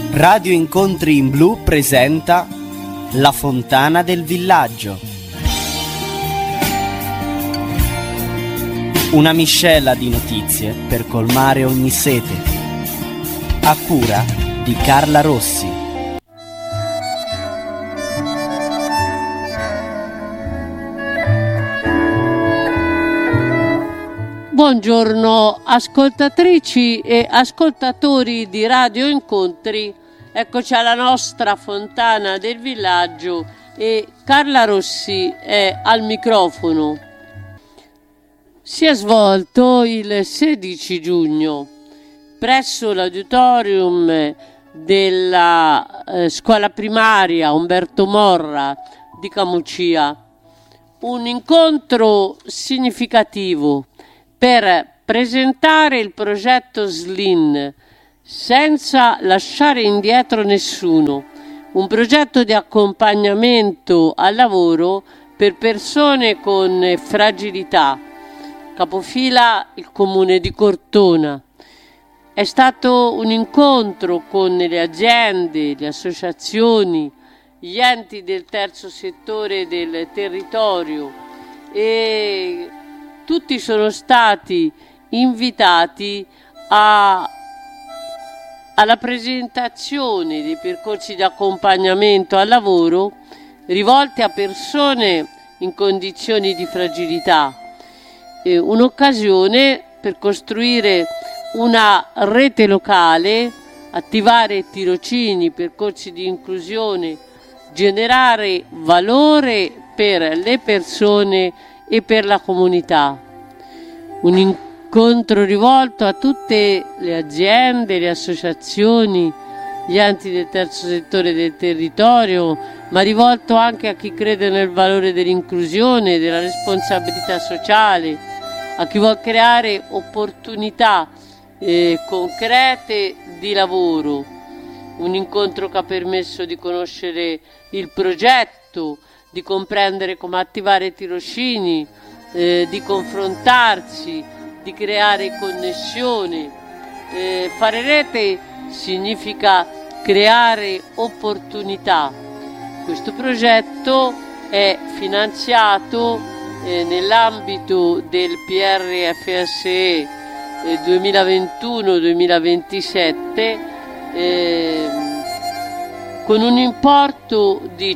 Radio Incontri in Blu presenta La Fontana del Villaggio. Una miscela di notizie per colmare ogni sete. A cura di Carla Rossi. Buongiorno ascoltatrici e ascoltatori di Radio Incontri, eccoci alla nostra Fontana del Villaggio e Carla Rossi è al microfono. Si è svolto il 16 giugno presso l'auditorium della scuola primaria Umberto Morra di Camucia un incontro significativo per presentare il progetto SLIN senza lasciare indietro nessuno, un progetto di accompagnamento al lavoro per persone con fragilità. Capofila il comune di Cortona. È stato un incontro con le aziende, le associazioni, gli enti del terzo settore del territorio e tutti sono stati invitati alla presentazione dei percorsi di accompagnamento al lavoro rivolti a persone in condizioni di fragilità. Un'occasione per costruire una rete locale, attivare tirocini, percorsi di inclusione, generare valore per le persone e per la comunità. Un incontro rivolto a tutte le aziende, le associazioni, gli enti del terzo settore del territorio, ma rivolto anche a chi crede nel valore dell'inclusione, della responsabilità sociale, a chi vuole creare opportunità concrete di lavoro. Un incontro che ha permesso di conoscere il progetto, di comprendere come attivare tirocini, di confrontarsi, di creare connessioni. Fare rete significa creare opportunità. Questo progetto è finanziato nell'ambito del PRFSE 2021-2027 con un importo di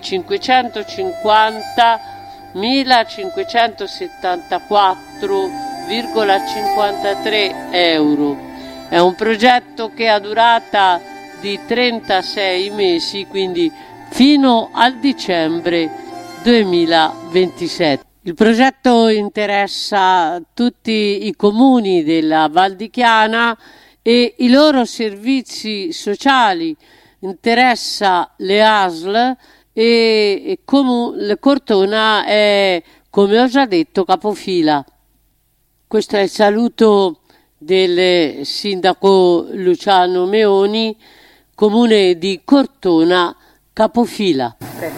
550.574,53 euro. È un progetto che ha durata di 36 mesi, quindi fino al dicembre 2027. Il progetto interessa tutti i comuni della Val di Chiana e i loro servizi sociali, interessa le ASL e Cortona è, come ho già detto, capofila. Questo è il saluto del sindaco Luciano Meoni, comune di Cortona, capofila.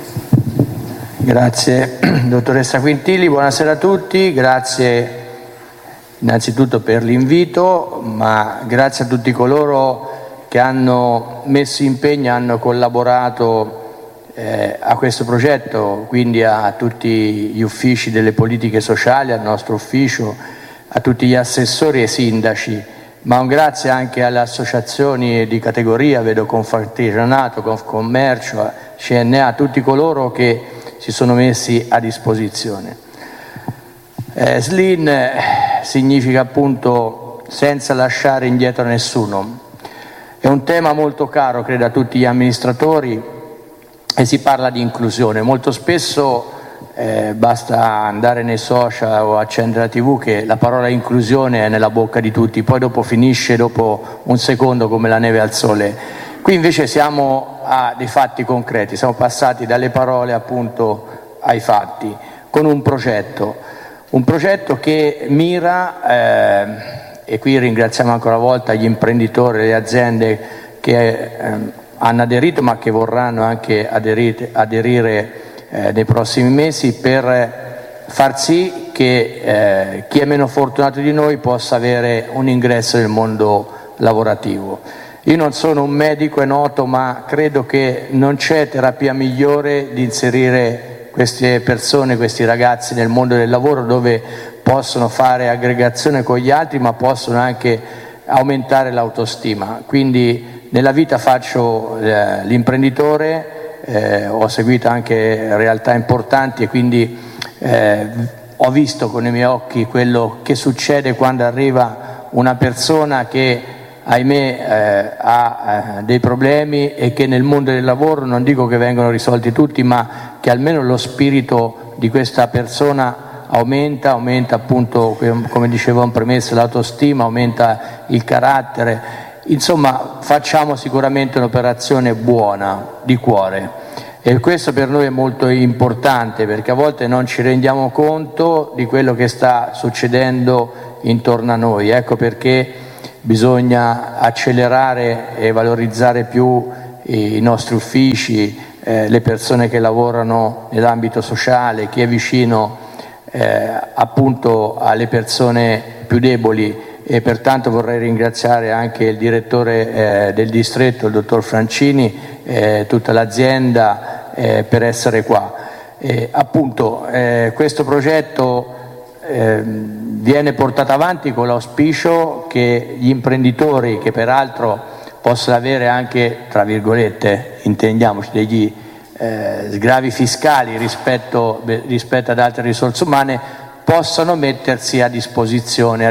Grazie dottoressa Quintili, buonasera a tutti, grazie innanzitutto per l'invito, ma grazie a tutti coloro che hanno messo impegno, hanno collaborato a questo progetto, quindi a tutti gli uffici delle politiche sociali, al nostro ufficio, a tutti gli assessori e sindaci, ma un grazie anche alle associazioni di categoria, vedo Confartigianato, Confcommercio, CNA, tutti coloro che si sono messi a disposizione. SLIN significa appunto senza lasciare indietro nessuno. È un tema molto caro, credo, a tutti gli amministratori e si parla di inclusione. Molto spesso basta andare nei social o accendere la TV che la parola inclusione è nella bocca di tutti, poi dopo finisce dopo un secondo come la neve al sole. Qui invece siamo a dei fatti concreti, siamo passati dalle parole appunto ai fatti, con un progetto che mira e qui ringraziamo ancora una volta gli imprenditori e le aziende che hanno aderito ma che vorranno anche aderire nei prossimi mesi per far sì che chi è meno fortunato di noi possa avere un ingresso nel mondo lavorativo. Io non sono un medico, è noto, ma credo che non c'è terapia migliore di inserire queste persone, questi ragazzi nel mondo del lavoro, dove possono fare aggregazione con gli altri, ma possono anche aumentare l'autostima. Quindi nella vita faccio l'imprenditore, ho seguito anche realtà importanti e quindi ho visto con i miei occhi quello che succede quando arriva una persona che, ahimè, ha dei problemi e che nel mondo del lavoro, non dico che vengono risolti tutti, ma che almeno lo spirito di questa persona aumenta appunto, come dicevo in premessa, l'autostima, aumenta il carattere. Insomma, facciamo sicuramente un'operazione buona, di cuore. E questo per noi è molto importante, perché a volte non ci rendiamo conto di quello che sta succedendo intorno a noi. Ecco perché bisogna accelerare e valorizzare più i nostri uffici, le persone che lavorano nell'ambito sociale, chi è vicino appunto alle persone più deboli, e pertanto vorrei ringraziare anche il direttore del distretto, il dottor Francini, tutta l'azienda per essere qua. Appunto questo progetto viene portato avanti con l'auspicio che gli imprenditori, che peraltro possono avere anche, tra virgolette, intendiamoci, degli sgravi fiscali rispetto ad altre risorse umane, possano mettersi a disposizione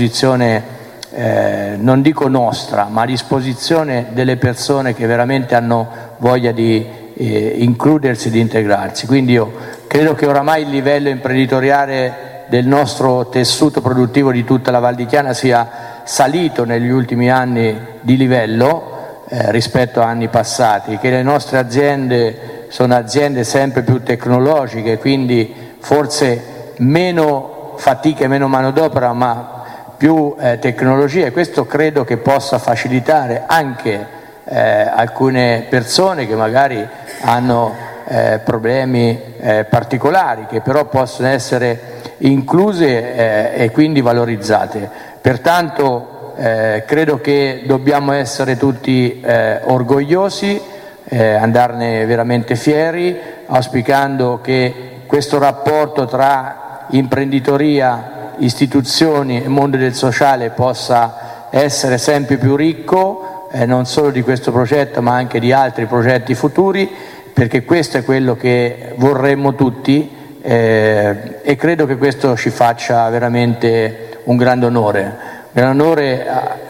non dico nostra, ma a disposizione delle persone che veramente hanno voglia di includersi, di integrarsi. Quindi io credo che oramai il livello imprenditoriale del nostro tessuto produttivo di tutta la Val di Chiana sia salito negli ultimi anni di livello rispetto a anni passati, che le nostre aziende sono aziende sempre più tecnologiche, quindi forse meno fatica e meno manodopera, ma più tecnologia, e questo credo che possa facilitare anche alcune persone che magari hanno problemi particolari, che però possono essere incluse e quindi valorizzate. Pertanto credo che dobbiamo essere tutti orgogliosi, andarne veramente fieri, auspicando che questo rapporto tra imprenditoria, istituzioni e mondo del sociale possa essere sempre più ricco, non solo di questo progetto ma anche di altri progetti futuri, perché questo è quello che vorremmo tutti, e credo che questo ci faccia veramente un grande onore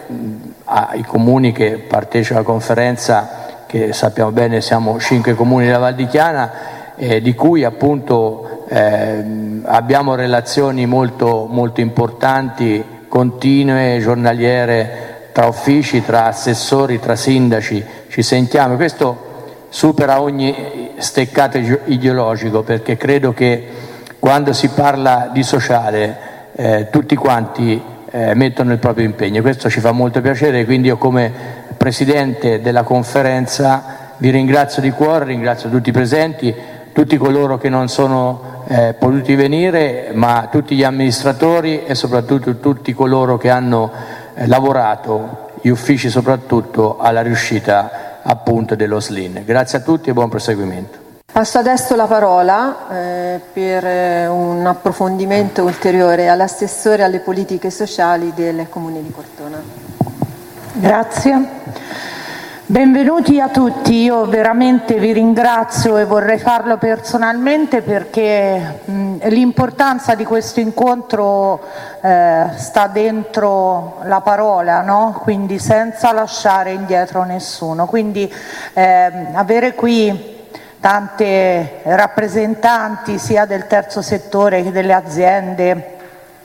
ai comuni che partecipano alla conferenza, che sappiamo bene siamo 5 comuni della Val di Chiana, di cui appunto abbiamo relazioni molto, molto importanti, continue, giornaliere, tra uffici, tra assessori, tra sindaci, ci sentiamo. Questo supera ogni steccato ideologico, perché credo che quando si parla di sociale tutti quanti mettono il proprio impegno. Questo ci fa molto piacere, quindi io come Presidente della conferenza vi ringrazio di cuore, ringrazio tutti i presenti, tutti coloro che non sono potuti venire, ma tutti gli amministratori e soprattutto tutti coloro che hanno lavorato, gli uffici soprattutto, alla riuscita appunto dello SLIN. Grazie a tutti e buon proseguimento. Passo adesso la parola per un approfondimento ulteriore all'assessore alle politiche sociali del Comune di Cortona. Grazie. Benvenuti a tutti, io veramente vi ringrazio e vorrei farlo personalmente perché l'importanza di questo incontro sta dentro la parola, no? Quindi senza lasciare indietro nessuno. Quindi avere qui tante rappresentanti sia del terzo settore che delle aziende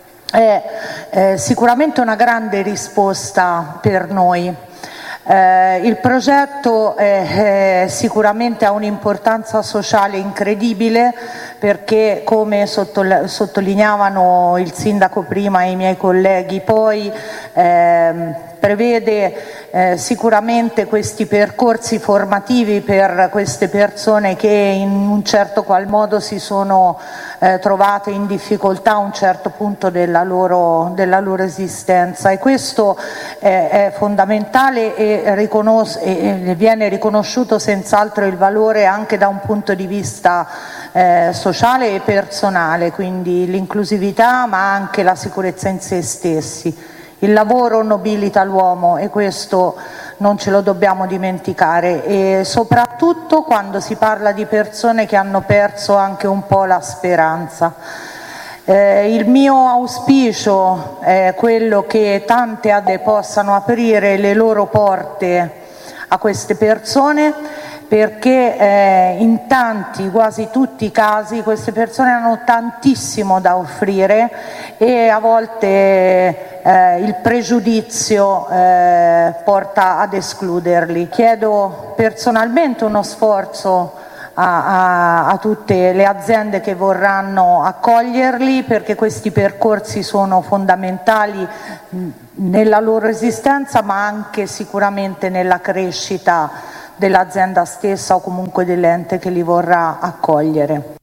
è sicuramente una grande risposta per noi. Il progetto sicuramente ha un'importanza sociale incredibile, perché come sottolineavano il sindaco prima e i miei colleghi poi prevede sicuramente questi percorsi formativi per queste persone che in un certo qual modo si sono trovate in difficoltà a un certo punto della loro esistenza, e questo è fondamentale e viene riconosciuto senz'altro il valore anche da un punto di vista sociale e personale, quindi l'inclusività ma anche la sicurezza in se stessi. Il lavoro nobilita l'uomo e questo non ce lo dobbiamo dimenticare, e soprattutto quando si parla di persone che hanno perso anche un po' la speranza. Il mio auspicio è quello che tante ADE possano aprire le loro porte a queste persone, perché in tanti, quasi tutti i casi, queste persone hanno tantissimo da offrire e a volte il pregiudizio porta ad escluderli. Chiedo personalmente uno sforzo a tutte le aziende che vorranno accoglierli, perché questi percorsi sono fondamentali nella loro esistenza ma anche sicuramente nella crescita dell'azienda stessa o comunque dell'ente che li vorrà accogliere.